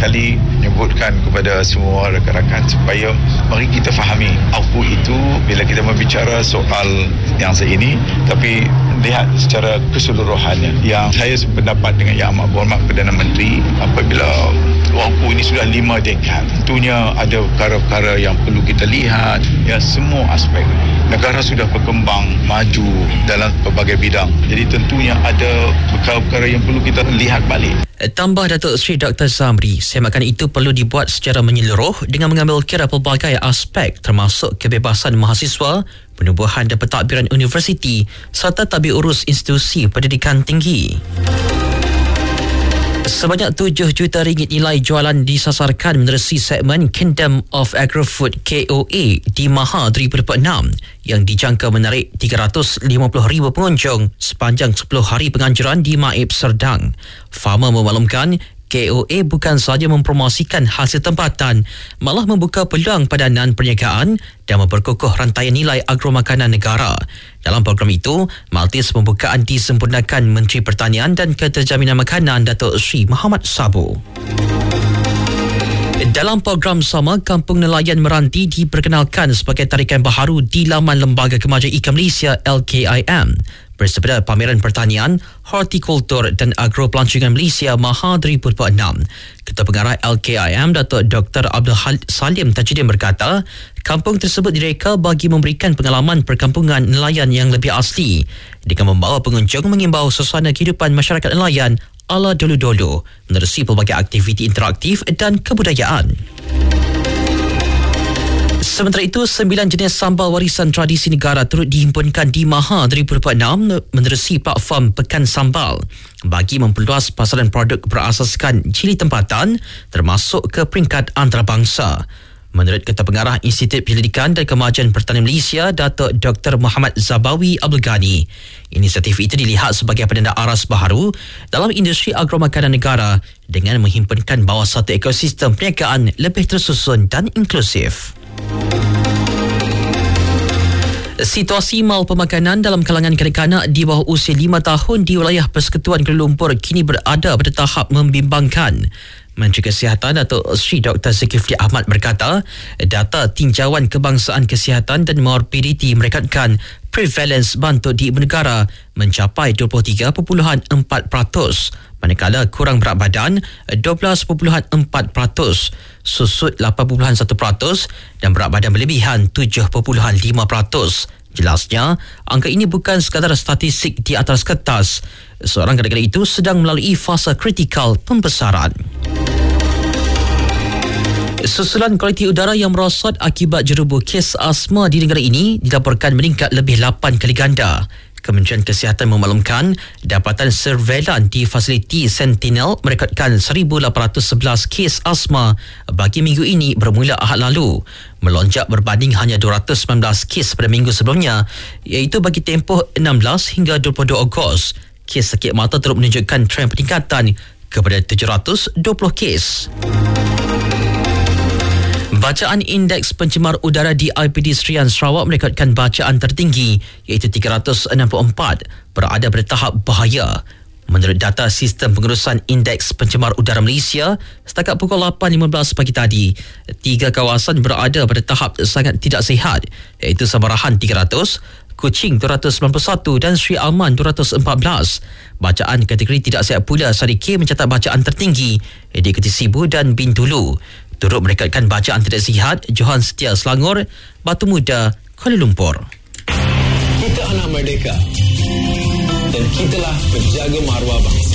sekali menyebutkan kepada semua rakan-rakan supaya mari kita fahami output itu bila kita berbicara soal yang ini, tapi lihat secara keseluruhannya. Yang saya sependapat dengan Yang Amat Berhormat Perdana Menteri, apabila output ini sudah 5 dekad, tentunya ada perkara-perkara yang perlu kita lihat, ya, semua aspek. Negara sudah berkembang maju dalam pelbagai bidang, jadi tentunya ada perkara-perkara yang perlu kita lihat balik. Tambah Datuk Seri Dr. Zamri, semakan itu perlu dibuat secara menyeluruh dengan mengambil kira pelbagai aspek termasuk kebebasan mahasiswa, penubuhan dan pentadbiran universiti serta tabir urus institusi pendidikan tinggi. Sebanyak 7 juta ringgit nilai jualan disasarkan menerusi segmen Kingdom of Agri-Food KOA di Maha 2026 yang dijangka menarik 350,000 pengunjung sepanjang 10 hari penganjuran di Maib Serdang. Farmer memaklumkan KOA bukan sahaja mempromosikan hasil tempatan, malah membuka peluang padanan perniagaan dan memperkukuh rantaian nilai agromakanan negara. Dalam program itu, majlis pembukaan disempurnakan Menteri Pertanian dan Keterjaminan Makanan Datuk Seri Muhammad Sabu. Dalam program sama, Kampung Nelayan Meranti diperkenalkan sebagai tarikan baharu di laman Lembaga Kemajuan Ikan Malaysia LKIM. Bersepeda Pameran Pertanian, Hortikultur dan Agropelancongan Malaysia Maha 2026. Ketua Pengarah LKIM Datuk Dr. Abdul Salim Tajudin berkata, kampung tersebut direka bagi memberikan pengalaman perkampungan nelayan yang lebih asli dengan membawa pengunjung mengimbau suasana kehidupan masyarakat nelayan ala dulu-dulu menerusi pelbagai aktiviti interaktif dan kebudayaan. Sementara itu, 9 jenis sambal warisan tradisi negara turut dihimpunkan di Maha 2026 menerusi platform Pekan Sambal bagi memperluas pasaran produk berasaskan cili tempatan termasuk ke peringkat antarabangsa. Menurut Ketua Pengarah Institut Penyelidikan dan Kemajuan Pertanian Malaysia, Datuk Dr. Muhammad Zabawi Abdul Ghani, inisiatif itu dilihat sebagai penanda aras baharu dalam industri agromakanan negara dengan menghimpunkan bawah satu ekosistem perniagaan lebih tersusun dan inklusif. Situasi mal pemakanan dalam kalangan kanak-kanak di bawah usia 5 tahun di wilayah Persekutuan Kuala Lumpur kini berada pada tahap membimbangkan. Menteri Kesihatan Datuk Seri Dr. Zulkifli Ahmad berkata, data tinjauan kebangsaan kesihatan dan morbiditi merekodkan prevalence bantuk di ibu negara mencapai 23.4%, manakala kurang berat badan 12.4%, susut 8.1% dan berat badan berlebihan 7.5%. Jelasnya, angka ini bukan sekadar statistik di atas kertas. Seorang kanak-kanak itu sedang melalui fasa kritikal pembesaran. Susulan kualiti udara yang merosot akibat jerubu kes asma di negara ini dilaporkan meningkat lebih 8 kali ganda. Kementerian Kesihatan memaklumkan dapatan surveilan di fasiliti Sentinel merekodkan 1,811 kes asma bagi minggu ini bermula Ahad lalu, melonjak berbanding hanya 219 kes pada minggu sebelumnya, iaitu bagi tempoh 16 hingga 22 Ogos. Kes sakit mata turut menunjukkan trend peningkatan kepada 720 kes. Bacaan Indeks Pencemar Udara di IPD Serian Sarawak merekodkan bacaan tertinggi iaitu 364, berada pada tahap bahaya. Menurut data Sistem Pengurusan Indeks Pencemar Udara Malaysia, setakat pukul 8.15 pagi tadi, 3 kawasan berada pada tahap sangat tidak sihat iaitu Samarahan 300, Kuching 291 dan Sri Aman 214. Bacaan kategori tidak sihat pula Sadiq mencatat bacaan tertinggi diikuti Sibu dan Bintulu. Turut merekodkan bacaan tidak sihat Johan Setia Selangor, Batu Muda, Kuala Lumpur. Kita anak merdeka dan kitalah penjaga maruah bangsa.